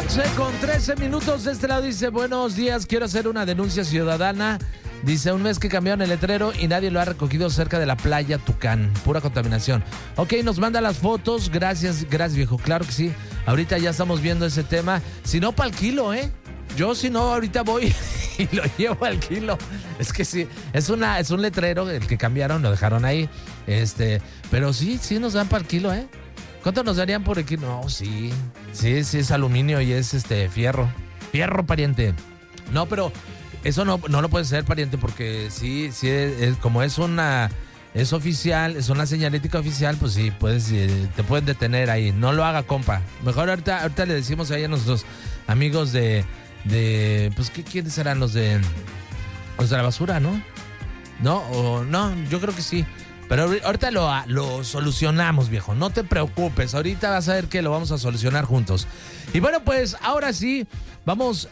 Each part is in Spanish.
11:13 de este lado dice, buenos días, quiero hacer una denuncia ciudadana. Dice, un mes que cambiaron el letrero y nadie lo ha recogido cerca de la playa Tucán. Pura contaminación. Ok, nos manda las fotos. Gracias, viejo. Claro que sí. Ahorita ya estamos viendo ese tema. Si no, para el kilo, ¿eh? Yo si no, ahorita voy y lo llevo al kilo. Es que sí, es un letrero el que cambiaron, lo dejaron ahí. Pero sí nos dan para el kilo, ¿eh? ¿Cuánto nos darían por el kilo? No, sí, es aluminio y es fierro. Fierro, pariente. No, pero eso no lo puede ser, pariente, porque sí, como es oficial, es una señalética oficial, pues sí, te pueden detener ahí. No lo haga, compa. Mejor ahorita le decimos ahí a nuestros amigos pues, ¿quiénes serán los de la basura, no? No, yo creo que sí. Pero ahorita lo solucionamos, viejo. No te preocupes. Ahorita vas a ver que lo vamos a solucionar juntos. Y bueno, pues ahora sí, vamos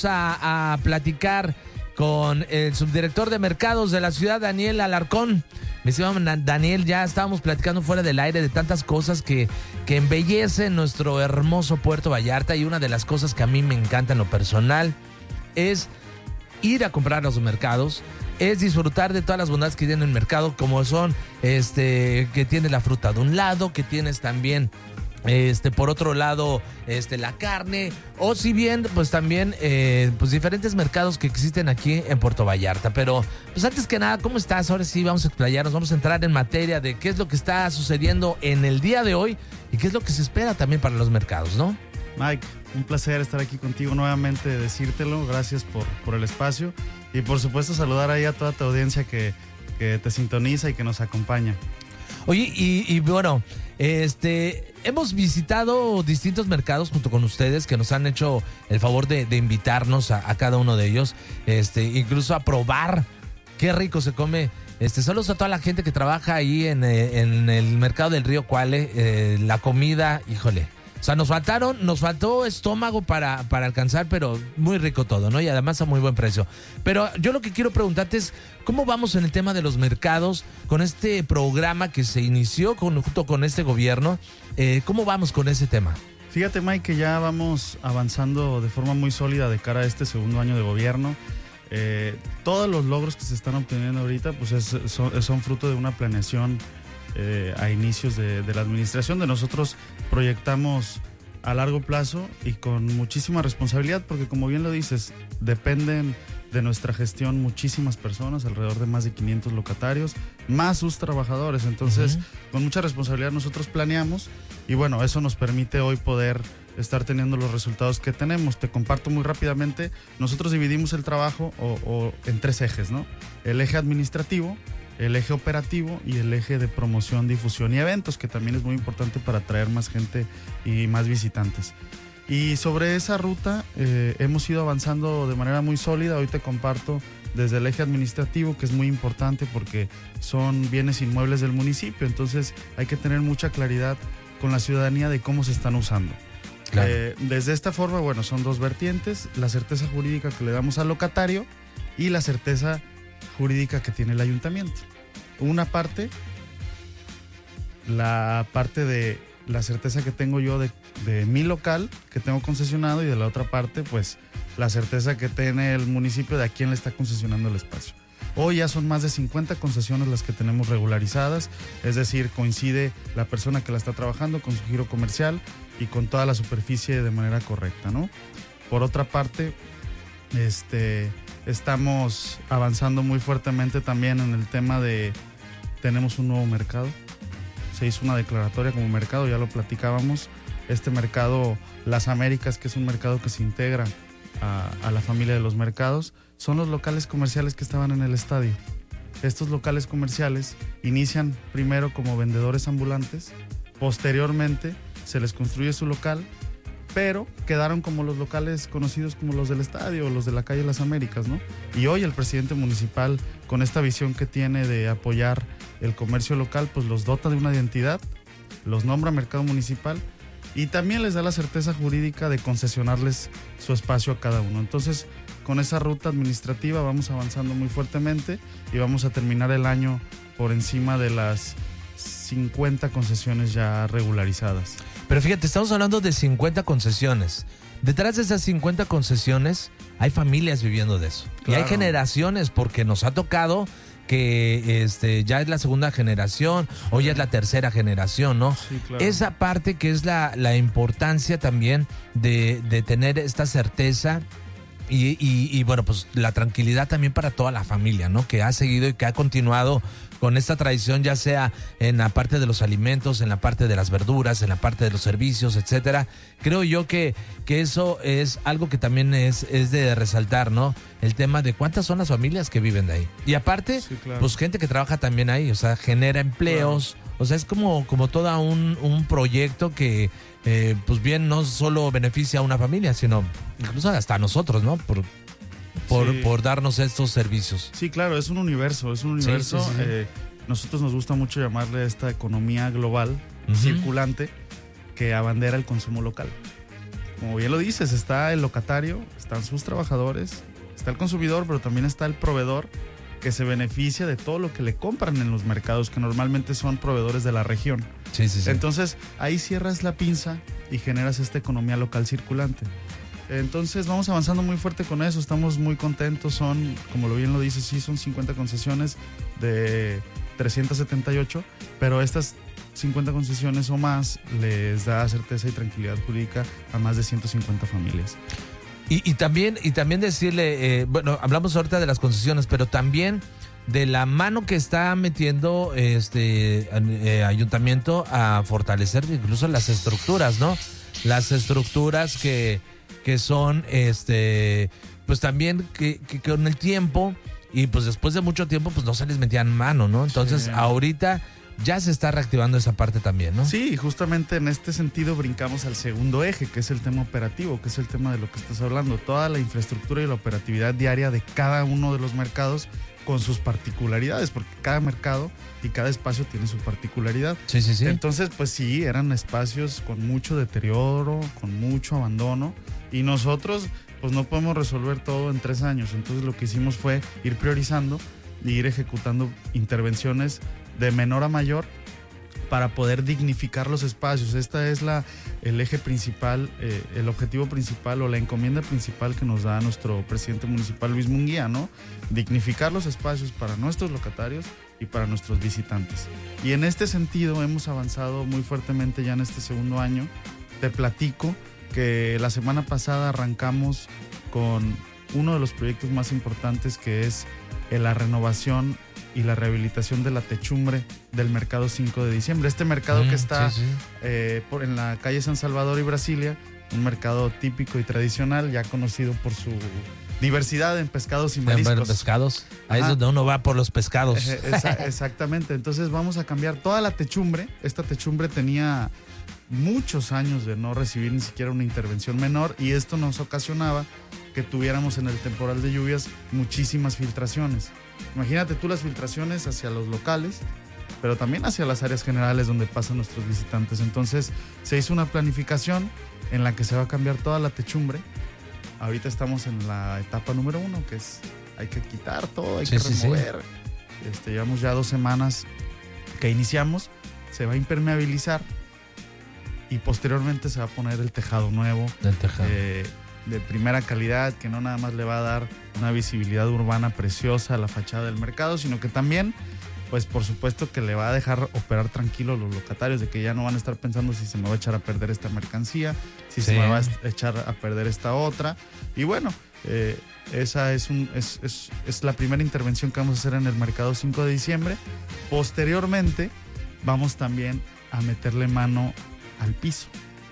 a platicar con el subdirector de mercados de la ciudad, Daniel Alarcón. Me decía, Daniel, ya estábamos platicando fuera del aire de tantas cosas que embellecen nuestro hermoso Puerto Vallarta. Y una de las cosas que a mí me encanta en lo personal es ir a comprar a los mercados, es disfrutar de todas las bondades que tiene el mercado, como son que tienes la fruta de un lado, que tienes también por otro lado la carne, o si bien pues también pues diferentes mercados que existen aquí en Puerto Vallarta. Pero pues antes que nada, ¿cómo estás? Ahora sí vamos a explayarnos, vamos a entrar en materia de qué es lo que está sucediendo en el día de hoy y qué es lo que se espera también para los mercados, ¿no? Mike, un placer estar aquí contigo nuevamente, decírtelo, gracias por el espacio y por supuesto saludar ahí a toda tu audiencia que te sintoniza y que nos acompaña. Oye, y bueno, hemos visitado distintos mercados junto con ustedes que nos han hecho el favor de invitarnos a cada uno de ellos, incluso a probar qué rico se come. Saludos a toda la gente que trabaja ahí en el mercado del Río Cuale, la comida, híjole. O sea, nos faltó estómago para alcanzar, pero muy rico todo, ¿no? Y además a muy buen precio. Pero yo lo que quiero preguntarte es, ¿cómo vamos en el tema de los mercados con este programa que se inició junto con este gobierno? ¿Cómo vamos con ese tema? Fíjate, Mike, que ya vamos avanzando de forma muy sólida de cara a este segundo año de gobierno. Todos los logros que se están obteniendo ahorita pues son fruto de una planeación a inicios de la administración. De nosotros proyectamos a largo plazo y con muchísima responsabilidad, porque como bien lo dices, dependen de nuestra gestión muchísimas personas, alrededor de más de 500 locatarios, más sus trabajadores. Entonces, con mucha responsabilidad nosotros planeamos y bueno, eso nos permite hoy poder estar teniendo los resultados que tenemos. Te comparto muy rápidamente, nosotros dividimos el trabajo en tres ejes, ¿no? El eje administrativo, el eje operativo y el eje de promoción, difusión y eventos, que también es muy importante para atraer más gente y más visitantes. Y sobre esa ruta hemos ido avanzando de manera muy sólida. Hoy te comparto desde el eje administrativo, que es muy importante porque son bienes inmuebles del municipio, entonces hay que tener mucha claridad con la ciudadanía de cómo se están usando. Claro. Desde esta forma, bueno, son dos vertientes: la certeza jurídica que le damos al locatario y la certeza jurídica que tiene el ayuntamiento. Una parte, la parte de la certeza que tengo yo de mi local que tengo concesionado, y de la otra parte pues la certeza que tiene el municipio de a quién le está concesionando el espacio. Hoy ya son más de 50 concesiones las que tenemos regularizadas, es decir, coincide la persona que la está trabajando con su giro comercial y con toda la superficie de manera correcta, ¿no? Por otra parte, estamos avanzando muy fuertemente también en el tema de, tenemos un nuevo mercado, se hizo una declaratoria como mercado, ya lo platicábamos. Este mercado Las Américas, que es un mercado que se integra a la familia de los mercados, son los locales comerciales que estaban en el estadio. Estos locales comerciales inician primero como vendedores ambulantes, posteriormente se les construye su local, pero quedaron como los locales conocidos como los del estadio o los de la calle Las Américas, ¿no? Y hoy el presidente municipal, con esta visión que tiene de apoyar el comercio local, pues los dota de una identidad, los nombra mercado municipal y también les da la certeza jurídica de concesionarles su espacio a cada uno. Entonces, con esa ruta administrativa vamos avanzando muy fuertemente y vamos a terminar el año por encima de las 50 concesiones ya regularizadas. Pero fíjate, estamos hablando de 50 concesiones. detrás de esas 50 concesiones hay familias viviendo de eso. Claro. Y hay generaciones, porque nos ha tocado que ya es la segunda generación o ya es la tercera generación, ¿no? Sí, claro. Esa parte que es la importancia también de tener esta certeza y bueno, pues la tranquilidad también para toda la familia, ¿no? Que ha seguido y que ha continuado con esta tradición, ya sea en la parte de los alimentos, en la parte de las verduras, en la parte de los servicios, etcétera. Creo yo que eso es algo que también es de resaltar, ¿no? El tema de cuántas son las familias que viven de ahí. Y aparte, Sí, claro. pues gente que trabaja también ahí, o sea, genera empleos. Claro. O sea, es como todo un proyecto que, pues bien, no solo beneficia a una familia, sino incluso hasta a nosotros, ¿no? Por darnos estos servicios. Sí, claro, es un universo. Sí. Nosotros nos gusta mucho llamarle a esta economía global, circulante, que abandera el consumo local. Como bien lo dices, está el locatario, están sus trabajadores, está el consumidor, pero también está el proveedor que se beneficia de todo lo que le compran en los mercados, que normalmente son proveedores de la región. Sí. Entonces, ahí cierras la pinza y generas esta economía local circulante. Entonces, vamos avanzando muy fuerte con eso, estamos muy contentos. Son, como bien lo dices, sí, son 50 concesiones de 378, pero estas 50 concesiones o más les da certeza y tranquilidad jurídica a más de 150 familias. Y también decirle, bueno, hablamos ahorita de las concesiones, pero también de la mano que está metiendo ayuntamiento a fortalecer incluso las estructuras, ¿no? Las estructuras que son, pues también que con el tiempo y pues después de mucho tiempo, pues no se les metían mano, ¿no? Entonces, ahorita ya se está reactivando esa parte también, ¿no? Sí, justamente en este sentido brincamos al segundo eje, que es el tema operativo, que es el tema de lo que estás hablando. Toda la infraestructura y la operatividad diaria de cada uno de los mercados con sus particularidades, porque cada mercado y cada espacio tiene su particularidad. Sí. Entonces, pues sí, eran espacios con mucho deterioro, con mucho abandono, y nosotros pues no podemos resolver todo en 3 años. Entonces lo que hicimos fue ir priorizando e ir ejecutando intervenciones de menor a mayor para poder dignificar los espacios. Esta es el eje principal, el objetivo principal o la encomienda principal que nos da nuestro presidente municipal, Luis Munguía, ¿no? Dignificar los espacios para nuestros locatarios y para nuestros visitantes. Y en este sentido hemos avanzado muy fuertemente ya en este segundo año. Te platico que la semana pasada arrancamos con uno de los proyectos más importantes, que es la renovación y la rehabilitación de la techumbre del mercado 5 de diciembre. Este mercado que está en la calle San Salvador y Brasilia, un mercado típico y tradicional, ya conocido por su diversidad en pescados y mariscos. Pescados. Ahí es donde uno va por los pescados. Exactamente. Entonces vamos a cambiar toda la techumbre. Esta techumbre tenía muchos años de no recibir ni siquiera una intervención menor, y esto nos ocasionaba que tuviéramos en el temporal de lluvias muchísimas filtraciones. Imagínate tú las filtraciones hacia los locales, pero también hacia las áreas generales donde pasan nuestros visitantes. Entonces se hizo una planificación en la que se va a cambiar toda la techumbre. Ahorita estamos en la etapa número 1, que es hay que quitar todo, hay que remover. Llevamos ya 2 semanas que iniciamos, se va a impermeabilizar y posteriormente se va a poner el tejado nuevo. Del tejado. De primera calidad, que no nada más le va a dar una visibilidad urbana preciosa a la fachada del mercado, sino que también, pues por supuesto que le va a dejar operar tranquilos los locatarios, de que ya no van a estar pensando si se me va a echar a perder esta mercancía, si se me va a echar a perder esta otra. Y bueno, esa es la primera intervención que vamos a hacer en el mercado 5 de diciembre. Posteriormente vamos también a meterle mano al piso.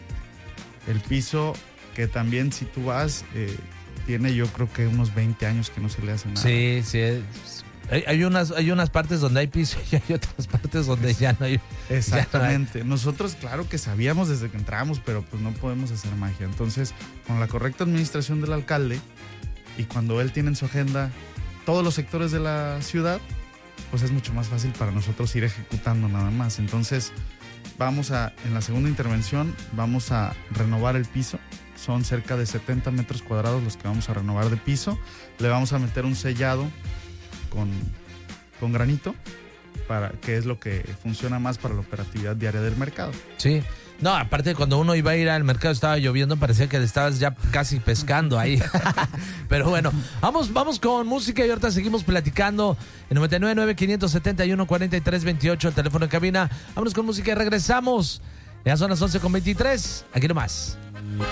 El piso que también, si tú vas, tiene yo creo que unos 20 años que no se le hace nada. Sí. Hay unas partes donde hay piso y hay otras partes donde ya no hay. Exactamente. Ya no hay. Nosotros claro que sabíamos desde que entramos, pero pues no podemos hacer magia. Entonces, con la correcta administración del alcalde y cuando él tiene en su agenda todos los sectores de la ciudad, pues es mucho más fácil para nosotros ir ejecutando nada más. Entonces, en la segunda intervención, vamos a renovar el piso. Son cerca de 70 metros cuadrados los que vamos a renovar de piso. Le vamos a meter un sellado con granito, que es lo que funciona más para la operatividad diaria del mercado. Sí, No, aparte cuando uno iba a ir al mercado estaba lloviendo, parecía que estabas ya casi pescando ahí. Pero bueno, vamos con música y ahorita seguimos platicando. En 99-571-4328, el teléfono en cabina. Vámonos con música y regresamos. Ya son las 11:23. Aquí nomás.